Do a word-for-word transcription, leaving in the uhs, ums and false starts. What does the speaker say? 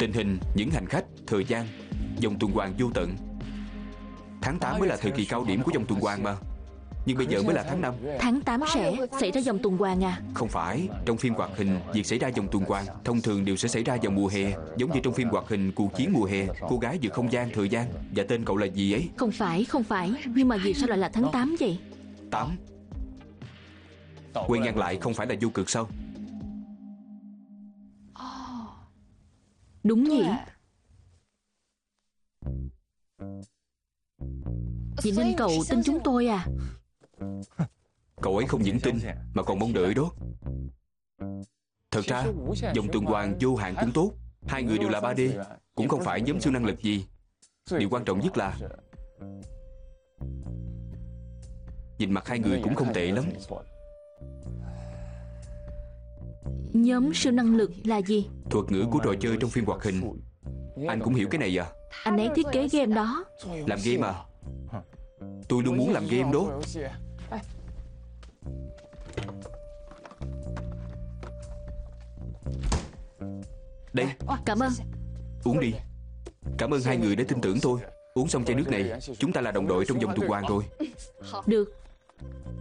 Tình hình, những hành khách, thời gian, vòng tuần hoàn vô tận. Tháng tám mới là thời kỳ cao điểm của vòng tuần hoàn mà. Nhưng bây giờ mới là tháng năm. Tháng tám sẽ xảy ra vòng tuần hoàn à? Không phải, trong phim hoạt hình, việc xảy ra vòng tuần hoàn thông thường đều sẽ xảy ra vào mùa hè. Giống như trong phim hoạt hình Cuộc chiến mùa hè, cô gái vượt không gian, thời gian. Và tên cậu là gì ấy? Không phải, không phải. Nhưng mà vì sao lại là tháng tám vậy? Tám. Quay ngang lại không phải là vô cực sao? Đúng nhỉ? Vậy nên cậu tin chúng tôi à? Cậu ấy không những tin mà còn mong đợi đó. Thật ra, vòng tuần hoàn vô hạn cũng tốt. Hai người đều là ba D, cũng không phải nhóm siêu năng lực gì. Điều quan trọng nhất là nhìn mặt hai người cũng không tệ lắm. Nhóm siêu năng lực là gì? Thuật ngữ của trò chơi trong phim hoạt hình. Anh cũng hiểu cái này à? Anh ấy thiết kế game đó. Làm game à? Tôi luôn muốn làm game đó. Đây, Cảm ơn. uống đi. Cảm ơn hai người đã tin tưởng tôi. Uống xong chai nước này, chúng ta là đồng đội trong vòng tuần hoàn rồi. Được.